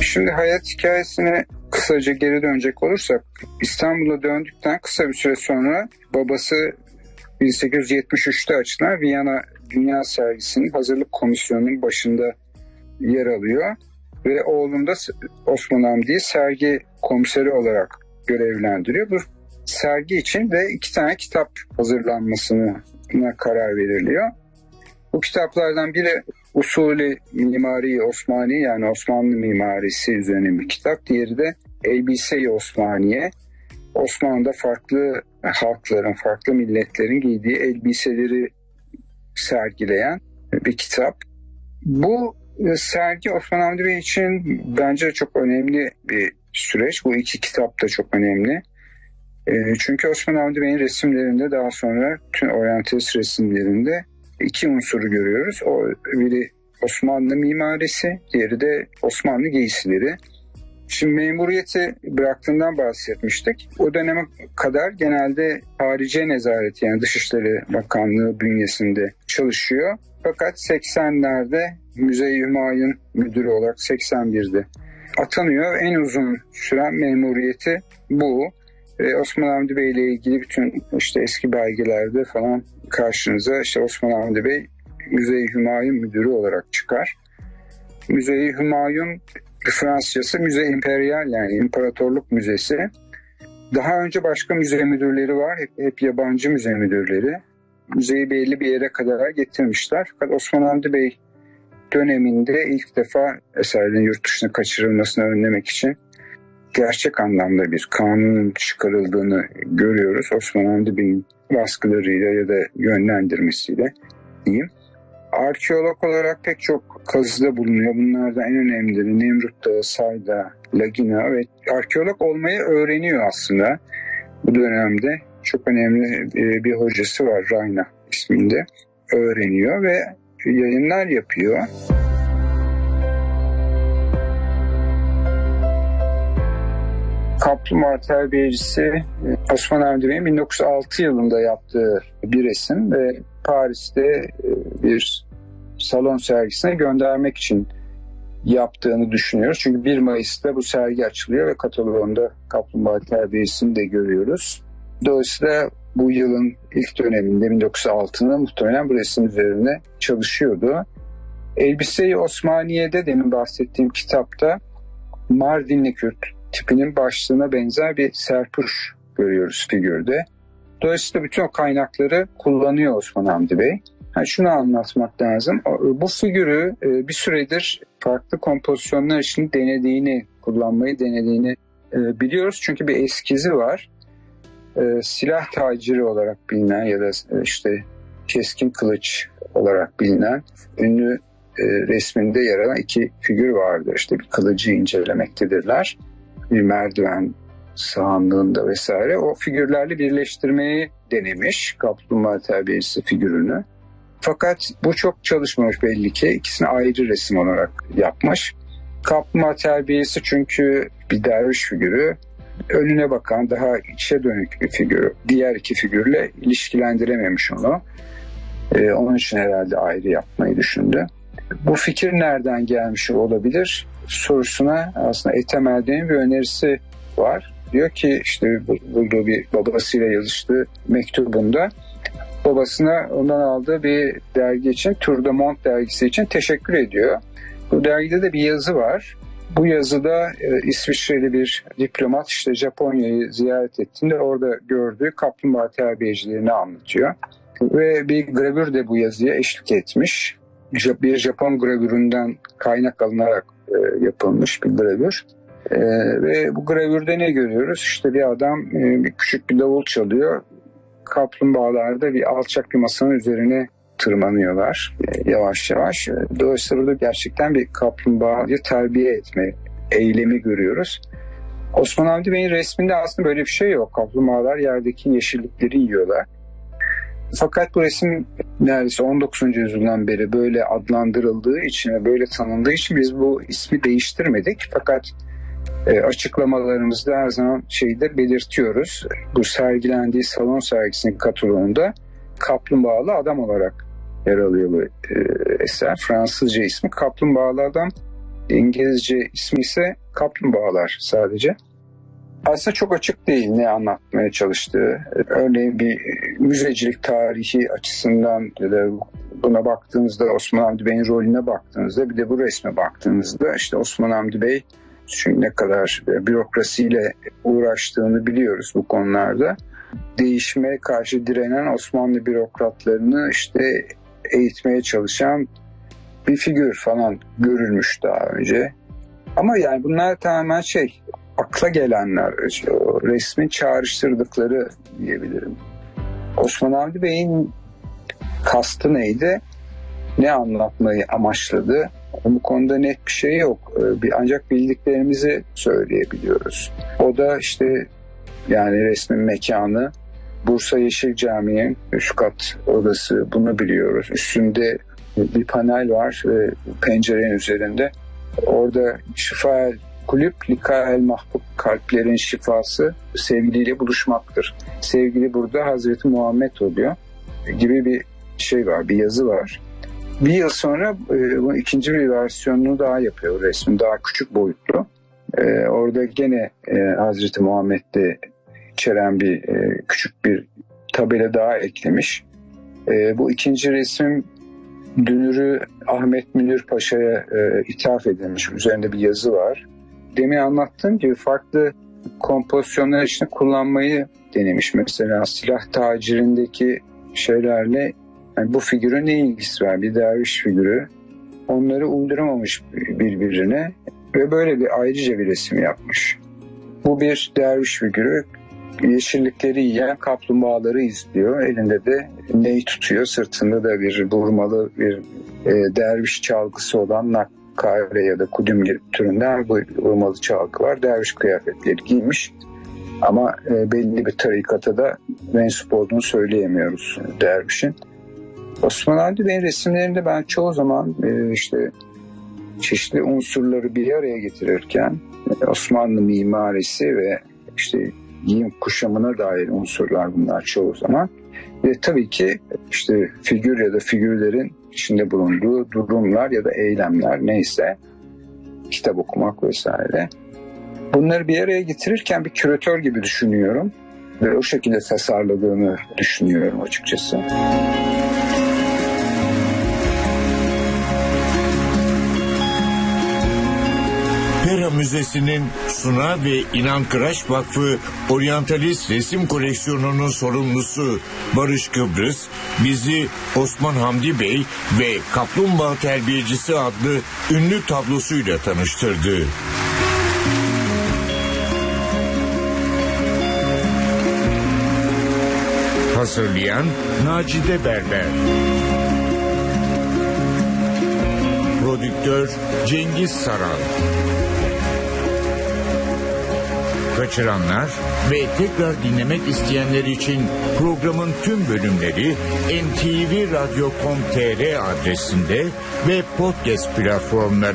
Şimdi hayat hikayesine kısaca geri dönecek olursak, İstanbul'a döndükten kısa bir süre sonra babası 1873'te açılan Viyana Dünya Sergisi'nin hazırlık komisyonunun başında yer alıyor ve oğlunu da Osman Hamdi'yi sergi komiseri olarak görevlendiriyor. Bu sergi için de 2 tane kitap hazırlanmasına karar veriliyor. Bu kitaplardan biri Usulü Mimari Osmani, yani Osmanlı mimarisi üzerine bir kitap. Diğeri de Elbise-i Osmaniye. Osmanlı'da farklı halkların, farklı milletlerin giydiği elbiseleri sergileyen bir kitap. Bu sergi Osman Hamdi Bey için bence çok önemli bir süreç. Bu 2 kitap da çok önemli. Çünkü Osman Hamdi Bey'in resimlerinde, daha sonra bütün oryantalist resimlerinde 2 unsuru görüyoruz. Biri Osmanlı mimarisi, diğeri de Osmanlı giysileri. Şimdi memuriyeti bıraktığından bahsetmiştik. O döneme kadar genelde Hariciye Nezareti, yani Dışişleri Bakanlığı bünyesinde çalışıyor. Fakat 80'lerde Müze-i Hümayun Müdürü olarak 81'de atanıyor. En uzun süren memuriyeti bu. Osman Hamdi Bey ile ilgili bütün eski belgelerde falan karşınıza Osman Hamdi Bey Müze-i Hümayun Müdürü olarak çıkar. Müze-i Hümayun Fransızcası Müze İmperyal, yani İmparatorluk Müzesi. Daha önce başka müze müdürleri var. Hep yabancı müze müdürleri. Müzeyi belli bir yere kadar getirmişler. Fakat Osman Hamdi Bey döneminde ilk defa eserlerin yurt dışına kaçırılmasını önlemek için gerçek anlamda bir kanunun çıkarıldığını görüyoruz. Osman Hamdi Bey'in baskılarıyla ya da yönlendirmesiyle diyeyim. Arkeolog olarak pek çok kazıda bulunuyor. Bunlardan en önemlileri Nemrut Dağı, Sayda, Lagina ve arkeolog olmayı öğreniyor aslında bu dönemde. Çok önemli bir hocası var, Rayna isminde. Öğreniyor ve yayınlar yapıyor. Kaplumbağa Terbiyecisi Osman Hamdi Bey'in 1906 yılında yaptığı bir resim ve Paris'te bir salon sergisine göndermek için yaptığını düşünüyoruz. Çünkü 1 Mayıs'ta bu sergi açılıyor ve kataloğunda Kaplumbağa Terbiyesi'ni de görüyoruz. Dolayısıyla bu yılın ilk döneminde 1906'da muhtemelen bu resim üzerine çalışıyordu. Elbise-i Osmaniye'de demin bahsettiğim kitapta Mardinli Kürt tipinin başlığına benzer bir serpuş görüyoruz figürde. Dolayısıyla bütün o kaynakları kullanıyor Osman Hamdi Bey. Şunu anlatmak lazım. Bu figürü bir süredir farklı kompozisyonlar için kullanmayı denediğini biliyoruz. Çünkü bir eskizi var. Silah taciri olarak bilinen ya da keskin kılıç olarak bilinen ünlü resminde yer alan 2 figür vardır. Bir kılıcı incelemektedirler. Bir merdiven sahanlığında vesaire. O figürlerle birleştirmeyi denemiş Kaplumbağa Terbiyesi figürünü. Fakat bu çok çalışmamış belli ki. İkisini ayrı resim olarak yapmış. Kaplumbağa Terbiyesi çünkü bir derviş figürü. Önüne bakan, daha içe dönük bir figür. Diğer 2 figürle ilişkilendirememiş onu. Onun için herhalde ayrı yapmayı düşündü. Bu fikir nereden gelmiş olabilir sorusuna aslında Ethem Elden'in bir önerisi var. Diyor ki bulduğu bir babasıyla yazıştığı mektubunda babasına ondan aldığı bir dergi için, Tour de Monde dergisi için teşekkür ediyor. Bu dergide de bir yazı var. Bu yazıda İsviçreli bir diplomat Japonya'yı ziyaret ettiğinde orada gördüğü kaplumbağa terbiyecilerini anlatıyor. Ve bir gravür de bu yazıya eşlik etmiş. Bir Japon gravüründen kaynak alınarak yapılmış bir gravür. Ve bu gravürde ne görüyoruz? Bir adam küçük bir davul çalıyor. Kaplumbağalar da bir alçak bir masanın üzerine tırmanıyorlar yavaş yavaş. Dolayısıyla burada gerçekten bir kaplumbağayı terbiye etme eylemi görüyoruz. Osman Hamdi Bey'in resminde aslında böyle bir şey yok. Kaplumbağalar yerdeki yeşillikleri yiyorlar. Fakat bu resim neredeyse 19. yüzyıldan beri böyle adlandırıldığı için ve böyle tanındığı için biz bu ismi değiştirmedik. Fakat açıklamalarımızda her zaman belirtiyoruz. Bu sergilendiği salon sergisinin kataloğunda kaplumbağalı adam olarak yer alıyor bu eser. Fransızca ismi Kaplumbağalı Adam. İngilizce ismi ise kaplumbağalar sadece. Aslında çok açık değil ne anlatmaya çalıştığı. Örneğin bir müzecilik tarihi açısından ya da buna baktığınızda, Osman Hamdi Bey'in rolüne baktığınızda, bir de bu resme baktığınızda işte Osman Hamdi Bey çünkü ne kadar bürokrasiyle uğraştığını biliyoruz bu konularda. Değişmeye karşı direnen Osmanlı bürokratlarını işte eğitmeye çalışan bir figür falan görülmüş daha önce. Ama yani bunlar tamamen akla gelenler, resmin çağrıştırdıkları diyebilirim. Osman Hamdi Bey'in kastı neydi? Ne anlatmayı amaçladı? Bu konuda net bir şey yok. Ancak bildiklerimizi söyleyebiliyoruz. O da işte yani resmin mekanı Bursa Yeşil Camii'nin 3 kat odası, bunu biliyoruz. Üstünde bir panel var ve pencerenin üzerinde. Orada şifa kulüp, likael mahbub, kalplerin şifası sevgiliyle buluşmaktır. Sevgili burada Hazreti Muhammed oluyor gibi bir şey var, bir yazı var. Bir yıl sonra bu ikinci bir versiyonunu daha yapıyor resmin, daha küçük boyutlu. Orada gene Hazreti Muhammed'de içeren bir küçük bir tabela daha eklemiş. Bu ikinci resim dünürü Ahmet Münir Paşa'ya ithaf edilmiş. Üzerinde bir yazı var. Demin anlattığım gibi farklı kompozisyonlar için kullanmayı denemiş. Mesela silah tacirindeki şeylerle yani bu figürün ne ilgisi var? Bir derviş figürü. Onları uyduramamış birbirine ve böyle bir ayrıca bir resim yapmış. Bu bir derviş figürü. Yeşillikleri yiyen kaplumbağaları izliyor. Elinde de ney tutuyor. Sırtında da bir burmalı bir derviş çalgısı olan nakkare ya da kudüm türünden bu burmalı çalgı var. Derviş kıyafetleri giymiş. Ama belli bir tarikata da mensup olduğunu söyleyemiyoruz dervişin. Osman Hamdi Bey'in resimlerinde ben çoğu zaman işte çeşitli unsurları bir araya getirirken Osmanlı mimarisi ve işte giyim kuşamına dair unsurlar bunlar çoğu zaman. Ve tabii ki işte figür ya da figürlerin içinde bulunduğu durumlar ya da eylemler neyse, kitap okumak vesaire. Bunları bir araya getirirken bir küratör gibi düşünüyorum ve o şekilde tasarladığını düşünüyorum açıkçası. Pera Müzesi'nin Suna ve İnan Kıraç Vakfı Oryantalist Resim Koleksiyonu'nun sorumlusu Barış Kıbrıs bizi Osman Hamdi Bey ve Kaplumbağa Terbiyecisi adlı ünlü tablosuyla tanıştırdı. Hazırlayan Nacide Berber. Prodüktör Cengiz Saral. Kaçıranlar ve tekrar dinlemek isteyenler için programın tüm bölümleri NTV Radyo.com.tr adresinde ve podcast platformları